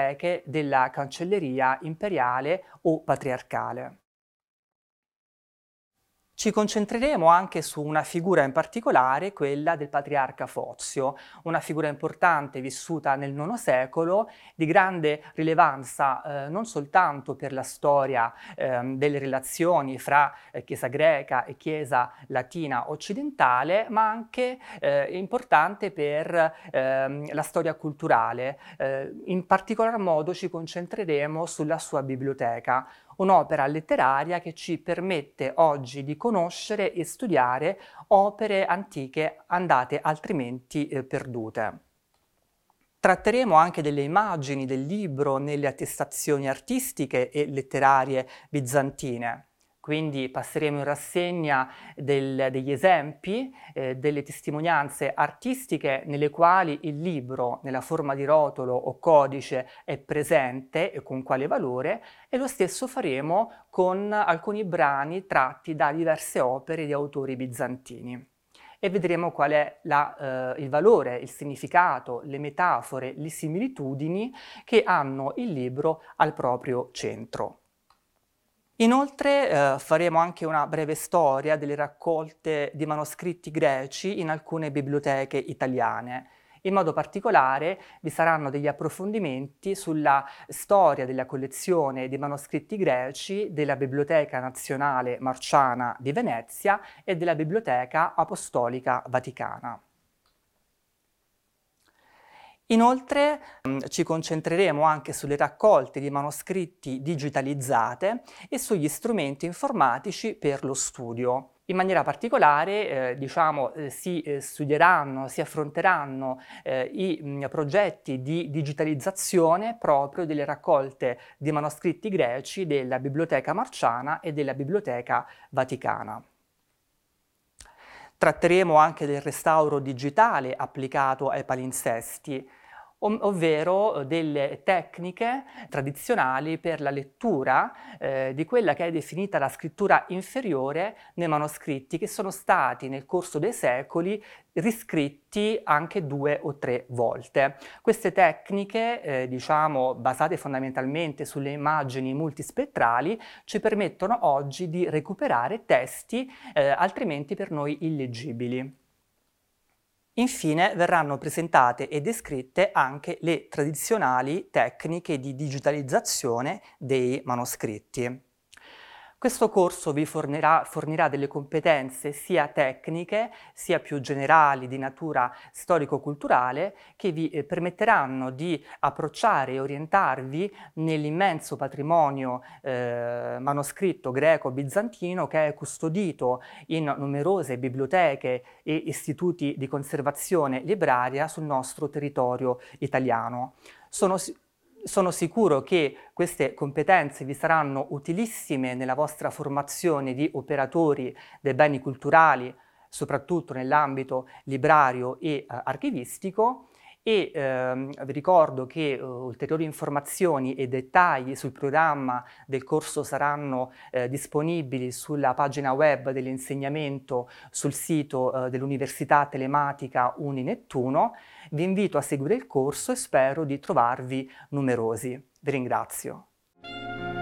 biblioteche della Cancelleria Imperiale o Patriarcale. Ci concentreremo anche su una figura in particolare, quella del patriarca Fozio, una figura importante vissuta nel IX secolo, di grande rilevanza non soltanto per la storia delle relazioni fra Chiesa greca e Chiesa latina occidentale, ma anche importante per la storia culturale. In particolar modo ci concentreremo sulla sua biblioteca, un'opera letteraria che ci permette oggi di conoscere e studiare opere antiche andate altrimenti perdute. Tratteremo anche delle immagini del libro nelle attestazioni artistiche e letterarie bizantine. Quindi passeremo in rassegna degli esempi, delle testimonianze artistiche nelle quali il libro, nella forma di rotolo o codice, è presente e con quale valore, e lo stesso faremo con alcuni brani tratti da diverse opere di autori bizantini. E vedremo qual è il valore, il significato, le metafore, le similitudini che hanno il libro al proprio centro. Inoltre faremo anche una breve storia delle raccolte di manoscritti greci in alcune biblioteche italiane. In modo particolare vi saranno degli approfondimenti sulla storia della collezione di manoscritti greci della Biblioteca Nazionale Marciana di Venezia e della Biblioteca Apostolica Vaticana. Inoltre ci concentreremo anche sulle raccolte di manoscritti digitalizzate e sugli strumenti informatici per lo studio. In maniera particolare si studieranno, si affronteranno i progetti di digitalizzazione proprio delle raccolte di manoscritti greci della Biblioteca Marciana e della Biblioteca Vaticana. Tratteremo anche del restauro digitale applicato ai palinsesti, ovvero delle tecniche tradizionali per la lettura di quella che è definita la scrittura inferiore nei manoscritti, che sono stati nel corso dei secoli riscritti anche 2 o 3 volte. Queste tecniche, basate fondamentalmente sulle immagini multispettrali, ci permettono oggi di recuperare testi altrimenti per noi illeggibili. Infine verranno presentate e descritte anche le tradizionali tecniche di digitalizzazione dei manoscritti. Questo corso vi fornirà delle competenze sia tecniche, sia più generali di natura storico-culturale, che vi permetteranno di approcciare e orientarvi nell'immenso patrimonio manoscritto greco-bizantino che è custodito in numerose biblioteche e istituti di conservazione libraria sul nostro territorio italiano. Sono sicuro che queste competenze vi saranno utilissime nella vostra formazione di operatori dei beni culturali, soprattutto nell'ambito librario e archivistico, e vi ricordo che ulteriori informazioni e dettagli sul programma del corso saranno disponibili sulla pagina web dell'insegnamento sul sito dell'Università Telematica Uni-Nettuno. Vi invito a seguire il corso e spero di trovarvi numerosi. Vi ringrazio.